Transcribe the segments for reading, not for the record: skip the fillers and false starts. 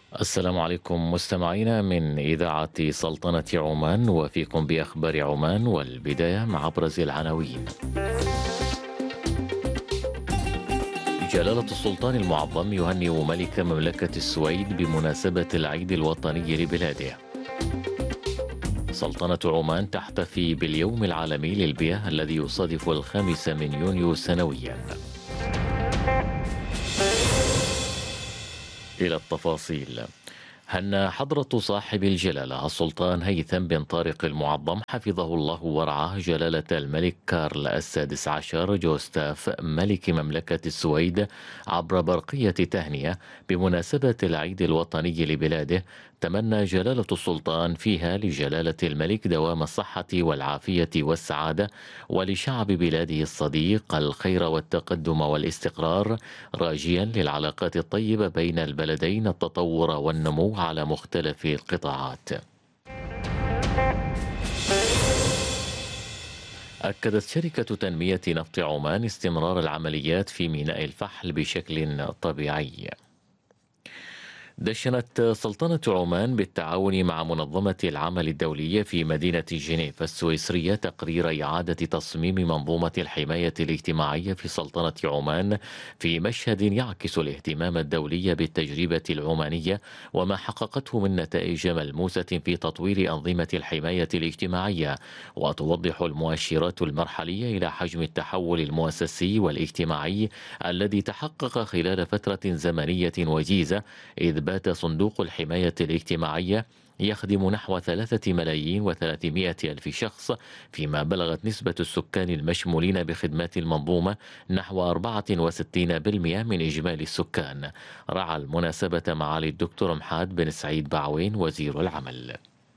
السلام عليكم مستمعينا من إذاعة سلطنة عمان، وفيكم بأخبار عمان، والبداية مع أبرز العناوين. جلالة السلطان المعظم يهنئ ملك مملكة السويد بمناسبة العيد الوطني لبلاده. سلطنة عمان تحتفي باليوم العالمي للبيئة الذي يصادف 5 من يونيو سنويا. إلى التفاصيل. هنأ حضرة صاحب الجلالة السلطان هيثم بن طارق المعظم حفظه الله ورعاه جلالة الملك كارل السادس عشر جوستاف ملك مملكة السويد عبر برقية تهنئة بمناسبة العيد الوطني لبلاده. تمنى جلالة السلطان فيها لجلالة الملك دوام الصحة والعافية والسعادة، ولشعب بلاده الصديق الخير والتقدم والاستقرار، راجيا للعلاقات الطيبة بين البلدين التطور والنمو على مختلف القطاعات. أكدت شركة تنمية نفط عمان استمرار العمليات في ميناء الفحل بشكل طبيعي. دشنت سلطنة عمان بالتعاون مع منظمة العمل الدولية في مدينة جنيف السويسرية تقرير إعادة تصميم منظومة الحماية الاجتماعية في سلطنة عمان، في مشهد يعكس الاهتمام الدولي بالتجربة العمانية وما حققته من نتائج ملموسة في تطوير أنظمة الحماية الاجتماعية. وتوضح المؤشرات المرحلية إلى حجم التحول المؤسسي والاجتماعي الذي تحقق خلال فترة زمنية وجيزة، إذ بات صندوق الحماية الاجتماعية يخدم نحو 3,300,000 شخص، فيما بلغت نسبة السكان المشمولين بخدمات المنظومة نحو 64% من إجمالي السكان. رعى المناسبة معالي الدكتور محاد بن سعيد بعوين وزير العمل.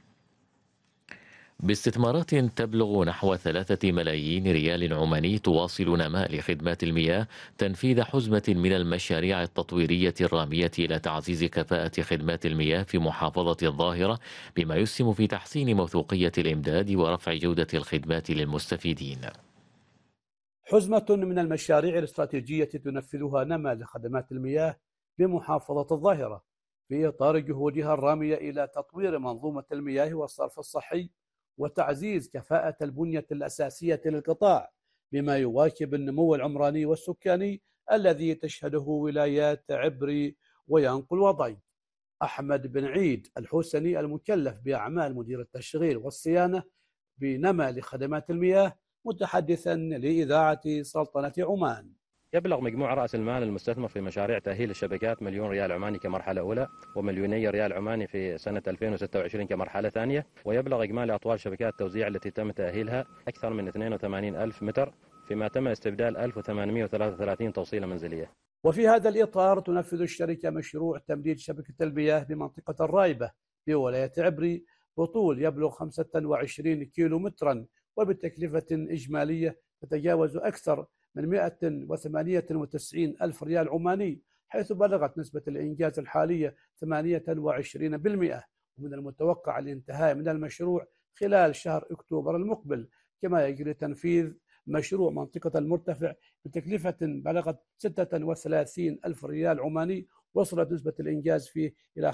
باستثمارات تبلغ نحو 3 ملايين ريال عماني تواصل نماء لخدمات المياه تنفيذ حزمة من المشاريع التطويرية الرامية إلى تعزيز كفاءة خدمات المياه في محافظة الظاهرة، بما يسهم في تحسين موثوقية الإمداد ورفع جودة الخدمات للمستفيدين. حزمة من المشاريع الاستراتيجية تنفذها نما لخدمات المياه بمحافظة الظاهرة في إطار جهودها الرامية إلى تطوير منظومة المياه والصرف الصحي وتعزيز كفاءة البنية الأساسية للقطاع، بما يواكب النمو العمراني والسكاني الذي تشهده ولايات عبري وينقل وضي. أحمد بن عيد الحسني المكلف بأعمال مدير التشغيل والصيانة بنما لخدمات المياه متحدثا لإذاعة سلطنة عمان. يبلغ مجموع رأس المال المستثمر في مشاريع تأهيل الشبكات مليون ريال عماني كمرحلة أولى، ومليوني ريال عماني في سنة 2026 كمرحلة ثانية. ويبلغ إجمالي أطوال شبكات التوزيع التي تم تأهيلها أكثر من 82 ألف متر، فيما تم استبدال 1833 توصيلة منزلية. وفي هذا الإطار تنفذ الشركة مشروع تمديد شبكة المياه بمنطقة الرايبة بولاية عبري بطول يبلغ 25 كيلو مترا، وبتكلفة إجمالية تتجاوز أكثر من 198 ألف ريال عماني، حيث بلغت نسبة الإنجاز الحالية 28%. ومن المتوقع الانتهاء من المشروع خلال شهر أكتوبر المقبل. كما يجري تنفيذ مشروع منطقة المرتفع بتكلفة بلغت 36 ألف ريال عماني، وصلت نسبة الإنجاز فيه إلى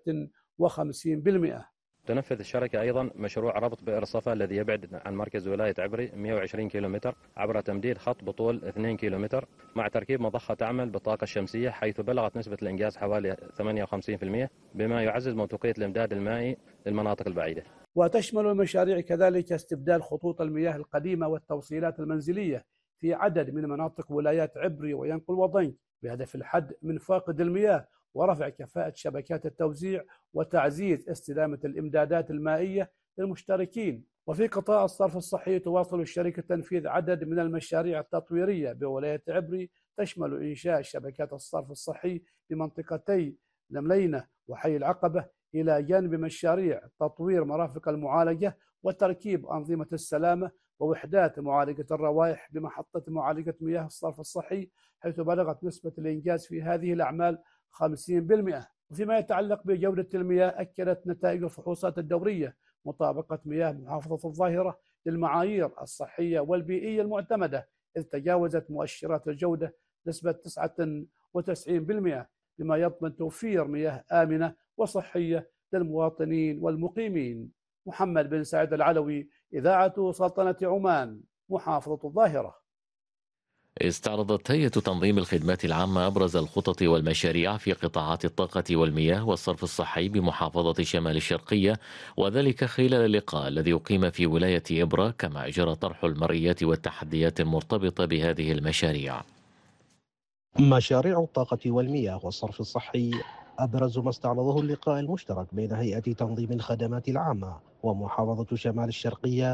55%. تنفذ الشركة أيضا مشروع ربط بئر صفا الذي يبعد عن مركز ولاية عبري 120 كيلومتر عبر تمديد خط بطول 2 كيلومتر مع تركيب مضخة تعمل بالطاقة الشمسية، حيث بلغت نسبة الإنجاز حوالي 58%، بما يعزز موثوقية الإمداد المائي للمناطق البعيدة. وتشمل المشاريع كذلك استبدال خطوط المياه القديمة والتوصيلات المنزلية في عدد من مناطق ولايات عبري وينقل وضنك، بهدف الحد من فاقد المياه ورفع كفاءة شبكات التوزيع وتعزيز استدامة الإمدادات المائية للمشتركين. وفي قطاع الصرف الصحي تواصل الشركة تنفيذ عدد من المشاريع التطويرية بولاية عبري، تشمل إنشاء شبكات الصرف الصحي بمنطقتي لملينة وحي العقبة، إلى جانب مشاريع تطوير مرافق المعالجة وتركيب أنظمة السلامة ووحدات معالجة الروائح بمحطة معالجة مياه الصرف الصحي، حيث بلغت نسبة الإنجاز في هذه الأعمال 50%. وفيما يتعلق بجودة المياه، أكدت نتائج الفحوصات الدورية مطابقة مياه محافظة الظاهرة للمعايير الصحية والبيئية المعتمدة، إذ تجاوزت مؤشرات الجودة نسبة 99%، بما يضمن توفير مياه آمنة وصحية للمواطنين والمقيمين. محمد بن سعيد العلوي، إذاعة سلطنة عمان، محافظة الظاهرة. استعرضت هيئة تنظيم الخدمات العامة أبرز الخطط والمشاريع في قطاعات الطاقة والمياه والصرف الصحي بمحافظة شمال الشرقية، وذلك خلال اللقاء الذي أقيم في ولاية إبرة، كما جرى طرح المرئيات والتحديات المرتبطة بهذه المشاريع. مشاريع الطاقة والمياه والصرف الصحي أبرز ما استعرضه اللقاء المشترك بين هيئة تنظيم الخدمات العامة ومحافظة شمال الشرقية